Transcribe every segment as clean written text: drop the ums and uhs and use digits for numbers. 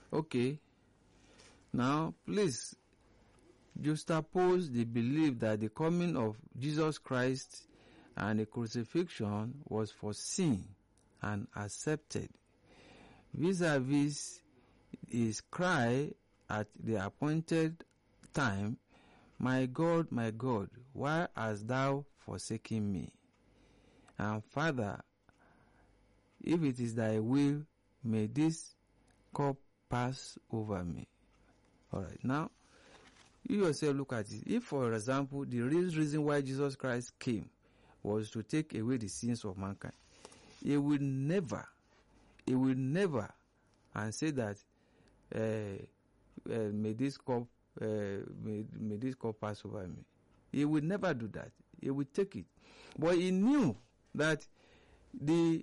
Okay. Now, please juxtapose the belief that the coming of Jesus Christ and the crucifixion was for sin and accepted, vis-a-vis his cry at the appointed time, my God, why hast thou forsaken me? And Father, if it is thy will, may this cup pass over me. Alright, now, you yourself look at it. If, for example, the real reason why Jesus Christ came was to take away the sins of mankind, he will never, and say that, may this cup pass over me. He will never do that. He will take it. But he knew that the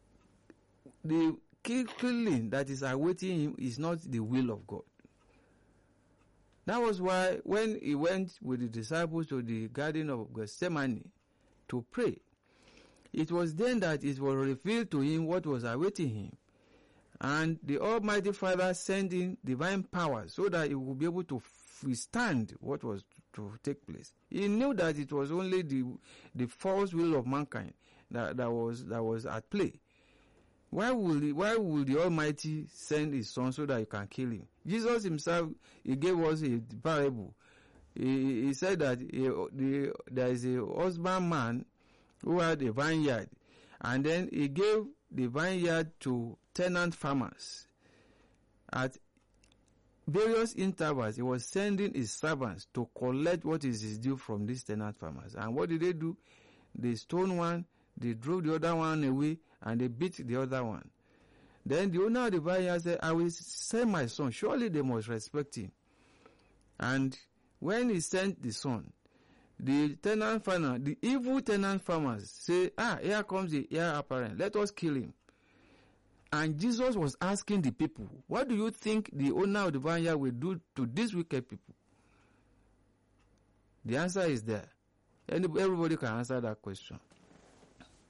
killing that is awaiting him is not the will of God. That was why when he went with the disciples to the Garden of Gethsemane to pray, it was then that it was revealed to him what was awaiting him. And the Almighty Father sent in divine power so that he would be able to withstand what was to take place. He knew that it was only the false will of mankind that was at play. Why will the Almighty send his son so that you can kill him? Jesus himself, he gave us a parable. He said that there is a husbandman who had a vineyard, and then he gave the vineyard to tenant farmers. At various intervals, he was sending his servants to collect what is his due from these tenant farmers. And what did they do? They stoned one, they drove the other one away, and they beat the other one. Then the owner of the vineyard said, I will send my son. Surely they must respect him. And when he sent the son, the evil tenant farmers say, here comes the heir apparent. Let us kill him. And Jesus was asking the people, what do you think the owner of the vineyard will do to these wicked people? The answer is there. Everybody can answer that question.